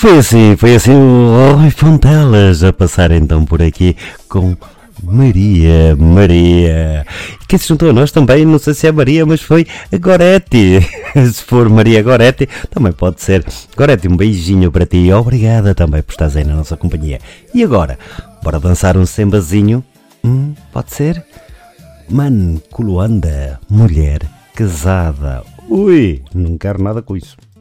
foi assim o Rui Fontelas a passar então por aqui com Maria. E quem se juntou a nós também, não sei se é Maria, mas foi a Goretti. Se for Maria Goretti, também pode ser. Goretti, um beijinho para ti e obrigada também por estares aí na nossa companhia. E agora, bora dançar um sembazinho? Pode ser? Mano, Coluanda, mulher casada. Ui, não quero nada com isso.